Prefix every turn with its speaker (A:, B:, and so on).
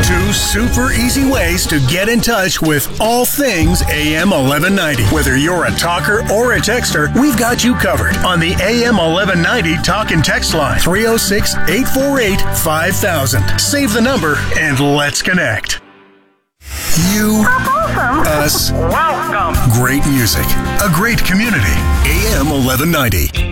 A: Two super easy ways to get in touch with all things AM 1190. Whether you're a talker or a texter, we've got you covered on the AM 1190 talk and text line 306-848-5000. Save the number and let's connect. You, us,
B: welcome.
A: Great music, a great community. AM 1190.